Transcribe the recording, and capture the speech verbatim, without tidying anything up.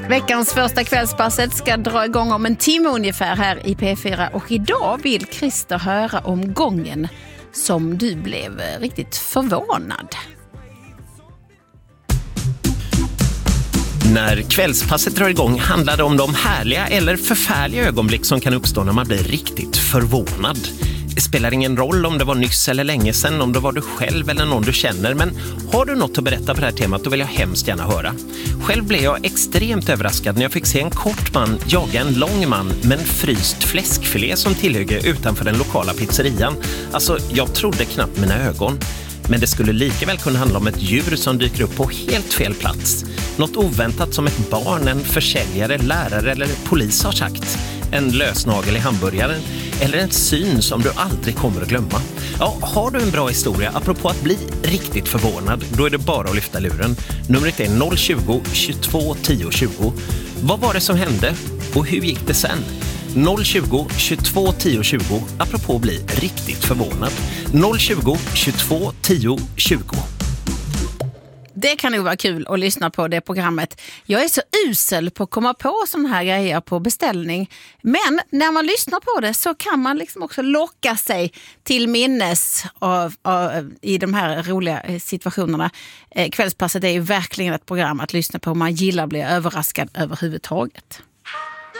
Veckans första kvällspasset ska dra igång om en timme ungefär här i P fyra. Och idag vill Christer höra om gången som du blev riktigt förvånad. När kvällspasset drar igång handlar det om de härliga eller förfärliga ögonblick som kan uppstå när man blir riktigt förvånad. Det spelar ingen roll om det var nyss eller länge sedan, om det var du själv eller någon du känner. Men har du något att berätta på det här temat, då vill jag hemskt gärna höra. Själv blev jag extremt överraskad när jag fick se en kort man jaga en lång man med en fryst fläskfilé som tillhygge utanför den lokala pizzerian. Alltså, jag trodde knappt mina ögon. Men det skulle lika väl kunna handla om ett djur som dyker upp på helt fel plats. Något oväntat som ett barn, en försäljare, lärare eller polis har sagt. En lösnagel i hamburgaren eller en syn som du aldrig kommer att glömma. Ja, har du en bra historia apropå att bli riktigt förvånad, då är det bara att lyfta luren. Numret är noll tjugo, tjugotvå, tio, tjugo. Vad var det som hände och hur gick det sen? noll tjugo, tjugotvå, tio, tjugo apropå att bli riktigt förvånad. noll tjugo, tjugotvå, tio, tjugo. Det kan nog vara kul att lyssna på det programmet. Jag är så usel på att komma på såna här grejer på beställning. Men när man lyssnar på det så kan man liksom också locka sig till minnes av, av, i de här roliga situationerna. Eh, kvällspasset är ju verkligen ett program att lyssna på om man gillar att bli överraskad överhuvudtaget.